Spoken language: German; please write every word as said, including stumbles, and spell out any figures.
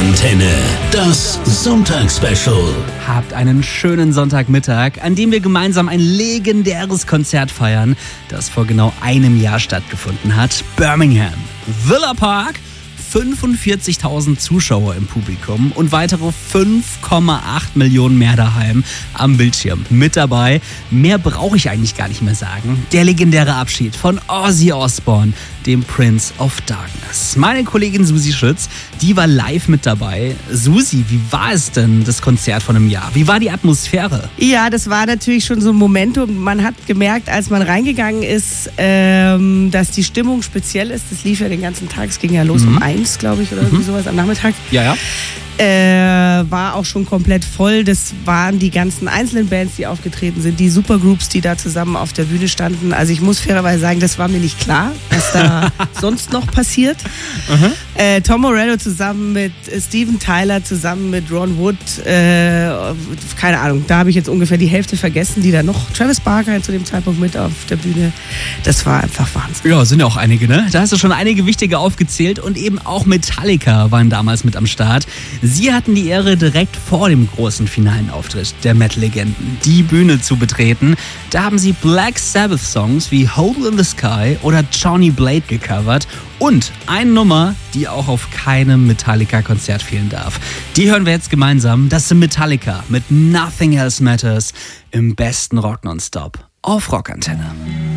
Rockantenne, das Sonntagsspecial. Habt einen schönen Sonntagmittag, an dem wir gemeinsam ein legendäres Konzert feiern, das vor genau einem Jahr stattgefunden hat. Birmingham, Villa Park, fünfundvierzigtausend Zuschauer im Publikum und weitere fünf Komma acht Millionen mehr daheim am Bildschirm. Mit dabei, mehr brauche ich eigentlich gar nicht mehr sagen, der legendäre Abschied von Ozzy Osbourne, dem Prince of Darkness. Meine Kollegin Susi Schütz, die war live mit dabei. Susi, wie war es denn, das Konzert von einem Jahr? Wie war die Atmosphäre? Ja, das war natürlich schon so ein Momentum. Man hat gemerkt, als man reingegangen ist, ähm, dass die Stimmung speziell ist. Das lief ja den ganzen Tag. Es ging ja los mhm. um eins, glaube ich, oder mhm. irgendwie sowas am Nachmittag. Ja, ja. Äh, war auch schon komplett voll. Das waren die ganzen einzelnen Bands, die aufgetreten sind, die Supergroups, die da zusammen auf der Bühne standen. Also ich muss fairerweise sagen, das war mir nicht klar, was da sonst noch passiert. Uh-huh. Äh, Tom Morello zusammen mit Steven Tyler, zusammen mit Ron Wood, äh, keine Ahnung, da habe ich jetzt ungefähr die Hälfte vergessen, die da noch, Travis Barker zu dem Zeitpunkt mit auf der Bühne. Das war einfach Wahnsinn. Ja, sind ja auch einige, ne? Da hast du schon einige wichtige aufgezählt und eben auch Metallica waren damals mit am Start. Sie hatten die Ehre, direkt vor dem großen finalen Auftritt der Metal-Legenden die Bühne zu betreten. Da haben sie Black Sabbath-Songs wie Hole in the Sky oder Johnny Blade gecovert und eine Nummer, die auch auf keinem Metallica-Konzert fehlen darf. Die hören wir jetzt gemeinsam. Das sind Metallica mit Nothing Else Matters im besten Rock Nonstop auf Rockantenne.